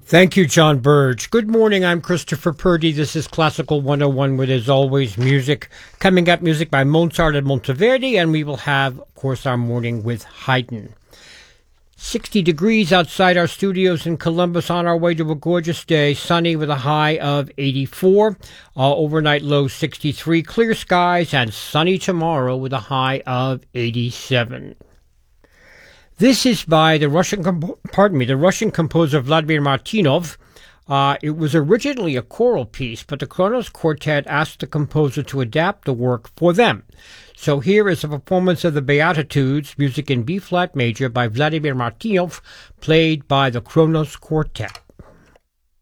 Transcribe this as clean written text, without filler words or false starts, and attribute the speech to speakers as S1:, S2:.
S1: Thank you, John Burge. Good morning. I'm Christopher Purdy. This is Classical 101, where there's always music. Coming up, music by Mozart and Monteverdi, and we will have, of course, our morning with Haydn. 60 degrees outside our studios in Columbus, on our way to a gorgeous day. Sunny with a high of 84. Overnight low 63. Clear skies and sunny tomorrow with a high of 87. This is by the Russian composer Vladimir Martynov. It was originally a choral piece, but the Kronos Quartet asked the composer to adapt the work for them. So here is a performance of the Beatitudes, music in B-flat major by Vladimir Martynov, played by the Kronos Quartet.